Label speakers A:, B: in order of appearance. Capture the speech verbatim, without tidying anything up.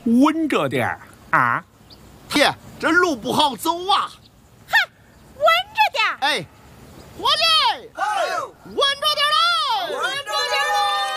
A: 稳着点儿啊！
B: 爹，这路不好走啊！
C: 哼，稳着点儿。
B: 哎，伙计！